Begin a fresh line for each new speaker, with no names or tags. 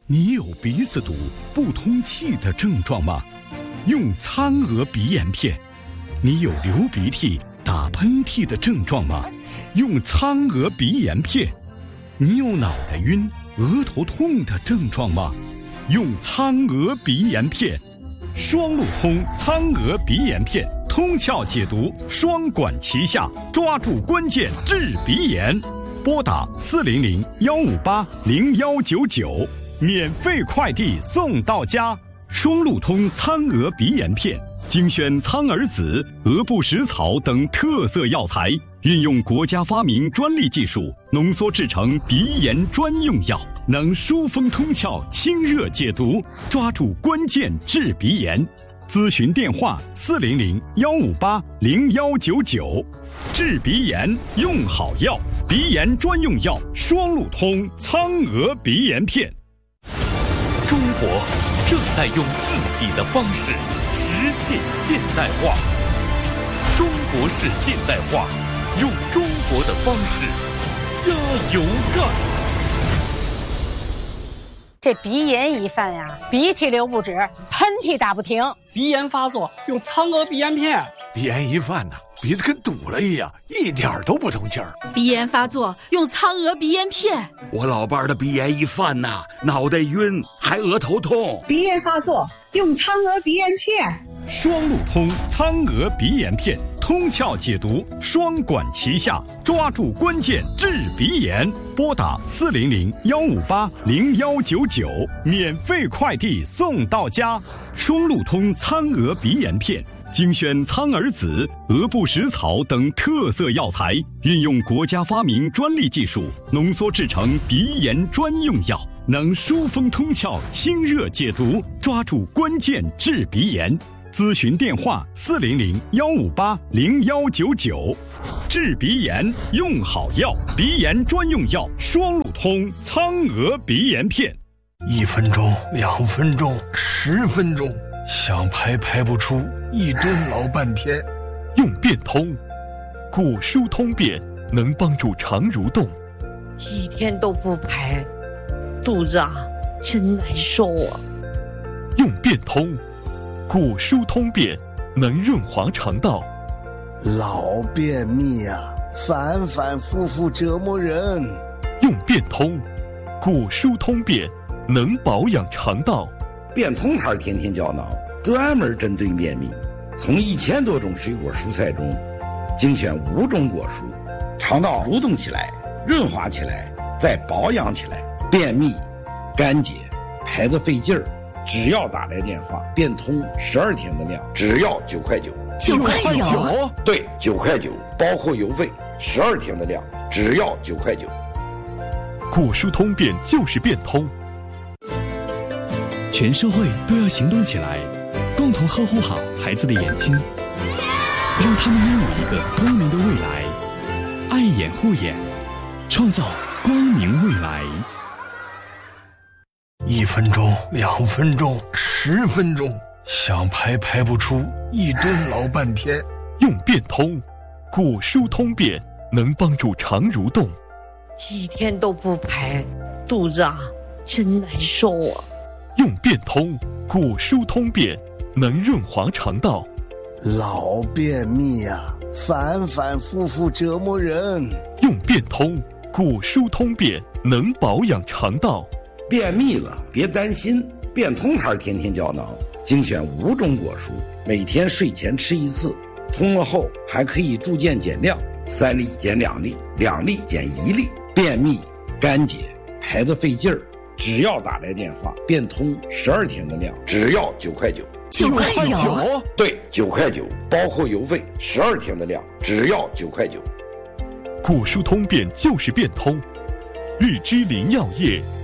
你有鼻子堵、不通气的症状吗？用苍娥鼻炎片。你有流鼻涕、打喷嚏的症状吗？用苍娥鼻炎片。你有脑袋晕、额头痛的症状吗？用苍娥鼻炎片。双路通苍娥鼻炎片，通窍解毒，双管齐下，抓住关键治鼻炎。拨打400-158-0199，免费快递送到家。双路通苍娥鼻炎片，精选苍耳子、鹅不食草等特色药材，运用国家发明专利技术，浓缩制成鼻炎专用药，能疏风通窍、清热解毒，抓住关键治鼻炎。咨询电话400-158-0199。治鼻炎用好药，鼻炎专用药双路通苍娥鼻炎片。
中国正在用自己的方式实现现代化，中国式现代化，用中国的方式加油干。
这鼻炎一犯呀，鼻涕流不止，喷嚏打不停。
鼻炎发作用苍娥鼻炎片。
鼻炎一犯呢，鼻子跟堵了一样，一点都不通气儿。
鼻炎发作用苍娥鼻炎片。
我老伴儿的鼻炎一犯呐，脑袋晕，还额头痛。
鼻炎发作用苍娥鼻炎片。
双路通苍娥鼻炎片，通窍解毒，双管齐下，抓住关键治鼻炎。拨打400-158-0199，免费快递送到家。双路通苍娥鼻炎片，精选苍耳子、鹅不食草等特色药材，运用国家发明专利技术，浓缩制成鼻炎专用药，能疏风通窍、清热解毒，抓住关键治鼻炎。咨询电话400-158-0199。治鼻炎用好药，鼻炎专用药双路通苍娥鼻炎片。
1分钟、2分钟、10分钟，想排不出，一蹲老半天。
用变通，骨疏通便，能帮助肠蠕动。
几天都不排，肚子真难受啊。
用变通，骨疏通便，能润滑肠道。
老便秘啊，反复折磨人。
用变通，骨疏通便，能保养肠道。
变通牌天天胶囊，专门针对便秘，从1000多种水果蔬菜中精选5种果蔬，肠道蠕动起来，润滑起来，再保养起来。便秘、干结、排得费劲儿，只要打来电话，变通12天的量，只要9块9。
9块9？
对，9块9，包括邮费，12天的量，只要9块9。
骨疏通便就是变通。
全社会都要行动起来，共同呵护好孩子的眼睛，让他们拥有一个光明的未来。爱眼护眼，创造光明未来。
1分钟、2分钟、10分钟，想排不出，一蹲老半天。
用变通，骨疏通便，能帮助肠蠕动。
几天都不排，肚子真难受啊。
用变通，骨疏通便，能润滑肠道。
老便秘啊，反复折磨人。
用变通，骨疏通便，能保养肠道。
便秘了别担心，变通牌天天胶囊，精选5种果蔬，每天睡前吃1次，通了后还可以逐渐减量，3粒减2粒，2粒减1粒。便秘、干结、排得费劲儿，只要打来电话，变通12天的量，只要9块9。
9块9？
对，9块9，包括邮费，12天的量，只要9块9。
骨疏通便就是变通。日之林药业